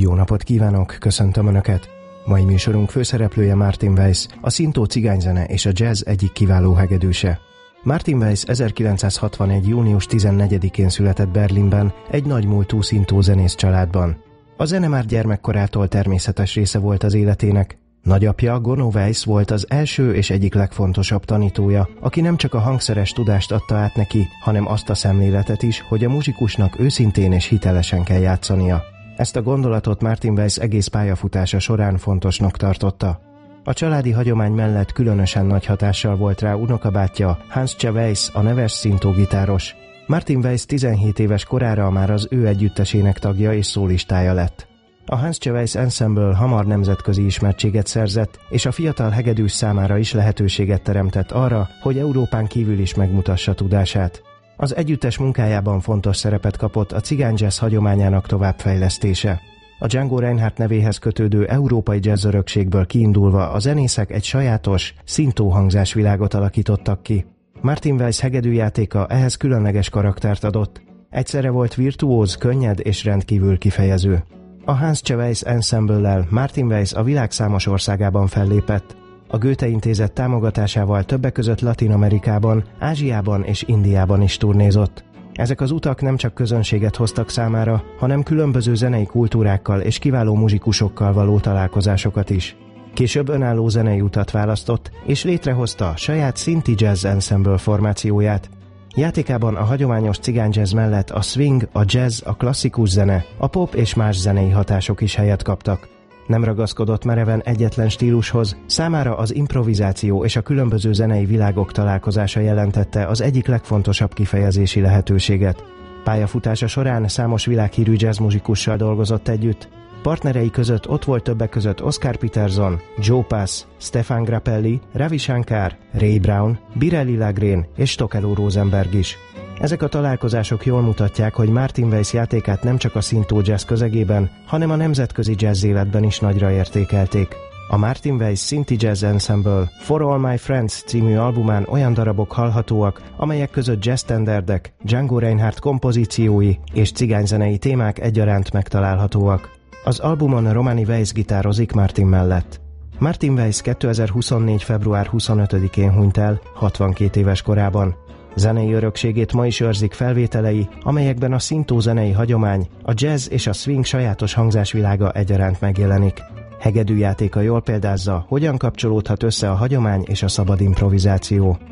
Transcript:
Jó napot kívánok, köszöntöm Önöket! Mai műsorunk főszereplője Martin Weiss, a szintó cigányzene és a jazz egyik kiváló hegedűse. Martin Weiss 1961. június 14-én született Berlinben egy nagymúltú szintó zenész családban. A zene már gyermekkorától természetes része volt az életének. Nagyapja, Gono Weiss volt az első és egyik legfontosabb tanítója, aki nem csak a hangszeres tudást adta át neki, hanem azt a szemléletet is, hogy a muzsikusnak őszintén és hitelesen kell játszania. Ezt a gondolatot Martin Weiss egész pályafutása során fontosnak tartotta. A családi hagyomány mellett különösen nagy hatással volt rá unokabátyja, Hans-Che Weiss, a neves szintógitáros. Martin Weiss 17 éves korára már az ő együttesének tagja és szólistája lett. A Hans-Che Weiss Ensemble hamar nemzetközi ismertséget szerzett, és a fiatal hegedűs számára is lehetőséget teremtett arra, hogy Európán kívül is megmutassa tudását. Az együttes munkájában fontos szerepet kapott a cigányjazz hagyományának továbbfejlesztése. A Django Reinhardt nevéhez kötődő európai jazz örökségből kiindulva a zenészek egy sajátos, szintó hangzásvilágot alakítottak ki. Martin Weiss hegedűjátéka ehhez különleges karaktert adott. Egyszerre volt virtuóz, könnyed és rendkívül kifejező. A Hans-Che Weiss Ensemble-lel Martin Weiss a világ számos országában fellépett. A Goethe Intézet támogatásával többek között Latin-Amerikában, Ázsiában és Indiában is turnézott. Ezek az utak nem csak közönséget hoztak számára, hanem különböző zenei kultúrákkal és kiváló muzsikusokkal való találkozásokat is. Később önálló zenei utat választott, és létrehozta saját Sinti Jazz Ensemble formációját. Játékában a hagyományos cigányjazz mellett a swing, a jazz, a klasszikus zene, a pop és más zenei hatások is helyet kaptak. Nem ragaszkodott mereven egyetlen stílushoz, számára az improvizáció és a különböző zenei világok találkozása jelentette az egyik legfontosabb kifejezési lehetőséget. Pályafutása során számos világhírű jazzmuzsikussal dolgozott együtt. Partnerei között ott volt többek között Oscar Peterson, Joe Pass, Stefan Grappelli, Ravi Shankar, Ray Brown, Birelli Lagrén és Stokelo Rosenberg is. Ezek a találkozások jól mutatják, hogy Martin Weiss játékát nem csak a szintó jazz közegében, hanem a nemzetközi jazz életben is nagyra értékelték. A Martin Weiss Sinti Jazz Ensemble For All My Friends című albumán olyan darabok hallhatóak, amelyek között jazz standardek, Django Reinhardt kompozíciói és cigányzenei témák egyaránt megtalálhatóak. Az albumon Romani Weiss gitározik Martin mellett. Martin Weiss 2024. február 25-én hunyt el, 62 éves korában. Zenei örökségét ma is őrzik felvételei, amelyekben a szintó zenei hagyomány, a jazz és a swing sajátos hangzásvilága egyaránt megjelenik. Hegedűjátéka jól példázza, hogyan kapcsolódhat össze a hagyomány és a szabad improvizáció.